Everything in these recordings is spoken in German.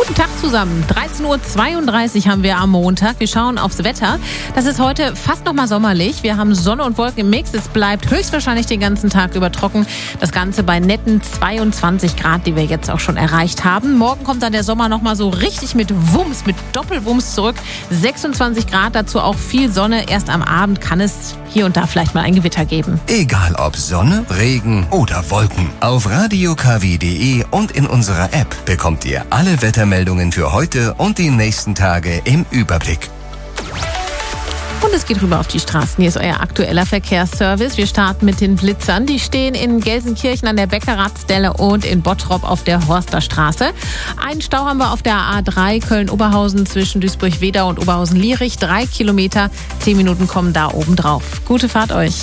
Guten Tag zusammen. 13.32 Uhr haben wir am Montag. Wir schauen aufs Wetter. Das ist heute fast noch mal sommerlich. Wir haben Sonne und Wolken im Mix. Es bleibt höchstwahrscheinlich den ganzen Tag über trocken. Das Ganze bei netten 22 Grad, die wir jetzt auch schon erreicht haben. Morgen kommt dann der Sommer noch mal so richtig mit Wumms, mit Doppelwumms zurück. 26 Grad, dazu auch viel Sonne. Erst am Abend kann es hier und da vielleicht mal ein Gewitter geben. Egal ob Sonne, Regen oder Wolken. Auf radiokw.de und in unserer App bekommt ihr alle Wettermeldungen für heute und die nächsten Tage im Überblick. Und es geht rüber auf die Straßen. Hier ist euer aktueller Verkehrsservice. Wir starten mit den Blitzern. Die stehen in Gelsenkirchen an der Beckerathstelle und in Bottrop auf der Horsterstraße. Einen Stau haben wir auf der A3 Köln-Oberhausen zwischen Duisburg-Wedau und Oberhausen-Lierich. 3 Kilometer, 10 Minuten kommen da oben drauf. Gute Fahrt euch.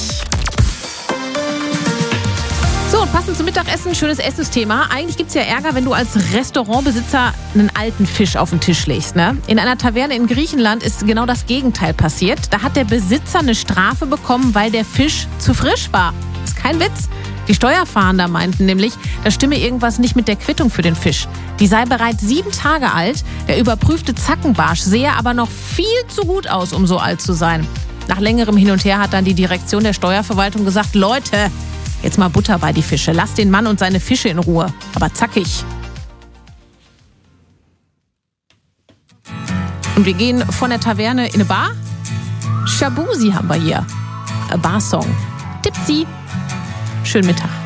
So, und passend zum Mittagessen, schönes Essensthema. Eigentlich gibt es ja Ärger, wenn du als Restaurantbesitzer einen alten Fisch auf den Tisch legst, ne? In einer Taverne in Griechenland ist genau das Gegenteil passiert. Da hat der Besitzer eine Strafe bekommen, weil der Fisch zu frisch war. Ist kein Witz. Die Steuerfahnder meinten nämlich, da stimme irgendwas nicht mit der Quittung für den Fisch. Die sei bereits 7 Tage alt. Der überprüfte Zackenbarsch sehe aber noch viel zu gut aus, um so alt zu sein. Nach längerem Hin und Her hat dann die Direktion der Steuerverwaltung gesagt, Leute, jetzt mal Butter bei die Fische. Lasst den Mann und seine Fische in Ruhe. Aber zackig. Und wir gehen von der Taverne in eine Bar. Shabusi haben wir hier. Barsong. Tipsy. Schönen Mittag.